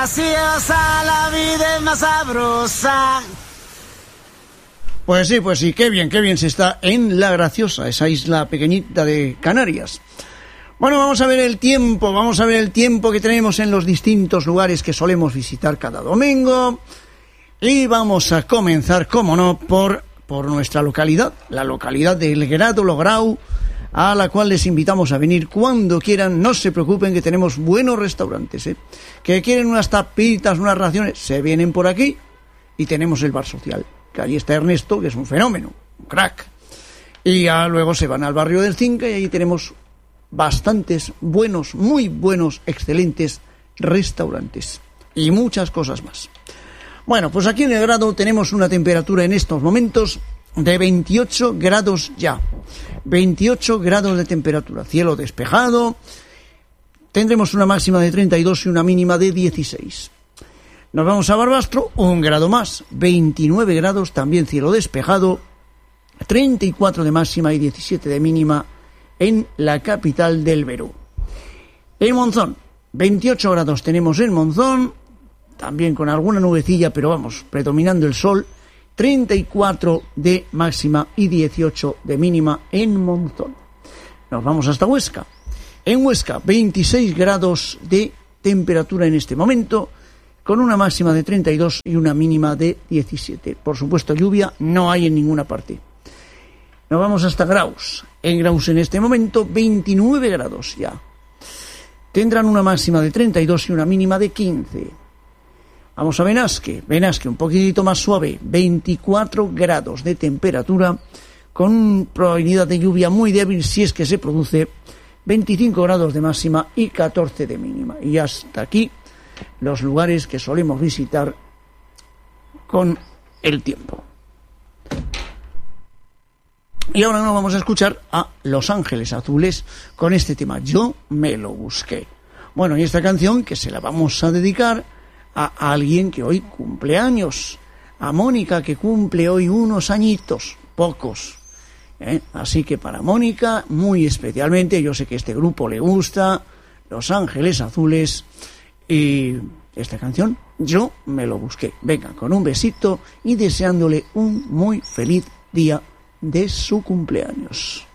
graciosa, la vida es más sabrosa. Pues sí, qué bien se está en La Graciosa, esa isla pequeñita de Canarias. Bueno, vamos a ver el tiempo que tenemos en los distintos lugares que solemos visitar cada domingo. Y vamos a comenzar, como no, por nuestra localidad, la localidad de El Grado Lograu, a la cual les invitamos a venir cuando quieran. No se preocupen que tenemos buenos restaurantes, que quieren unas tapitas, unas raciones, se vienen por aquí y tenemos el bar social, que allí está Ernesto, que es un fenómeno, un crack. Y ya luego se van al barrio del Cinca y allí tenemos bastantes buenos, muy buenos, excelentes restaurantes y muchas cosas más. Bueno, pues aquí en El Grado tenemos una temperatura en estos momentos de 28 grados ya. 28 grados de temperatura, cielo despejado. Tendremos una máxima de 32 y una mínima de 16. Nos vamos a Barbastro, un grado más, 29 grados, también cielo despejado, 34 de máxima y 17 de mínima en la capital del Berú. En Monzón, 28 grados tenemos en Monzón, también con alguna nubecilla, pero vamos, predominando el sol, 34 de máxima y 18 de mínima en Monzón. Nos vamos hasta Huesca. En Huesca, 26 grados de temperatura en este momento, con una máxima de 32 y una mínima de 17. Por supuesto, lluvia no hay en ninguna parte. Nos vamos hasta Graus. En Graus en este momento, 29 grados ya. Tendrán una máxima de 32 y una mínima de 15. Vamos a Benasque, un poquitito más suave, 24 grados de temperatura, con probabilidad de lluvia muy débil si es que se produce, 25 grados de máxima y 14 de mínima. Y hasta aquí los lugares que solemos visitar con el tiempo. Y ahora nos vamos a escuchar a Los Ángeles Azules con este tema, Yo me lo busqué. Bueno, y esta canción que se la vamos a dedicar a alguien que hoy cumple años, a Mónica, que cumple hoy unos añitos, pocos. Así que para Mónica, muy especialmente, yo sé que este grupo le gusta, Los Ángeles Azules, y esta canción, Yo me lo busqué. Venga, con un besito y deseándole un muy feliz día de su cumpleaños.